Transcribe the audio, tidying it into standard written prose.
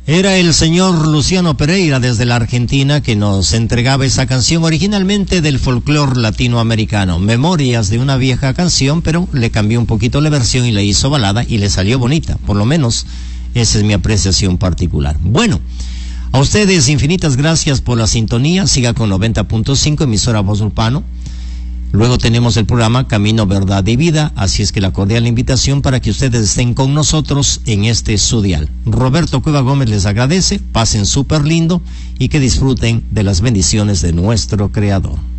Era el señor Luciano Pereira desde la Argentina que nos entregaba esa canción originalmente del folclore latinoamericano. Memorias de una vieja canción, pero le cambió un poquito la versión y le hizo balada y le salió bonita. Por lo menos esa es mi apreciación particular. Bueno, a ustedes infinitas gracias por la sintonía. Siga con 90.5 emisora Voz Urbano. Luego tenemos el programa Camino, Verdad y Vida, así es que la cordial invitación para que ustedes estén con nosotros en este su dial. Roberto Cueva Gómez les agradece, pasen súper lindo y que disfruten de las bendiciones de nuestro Creador.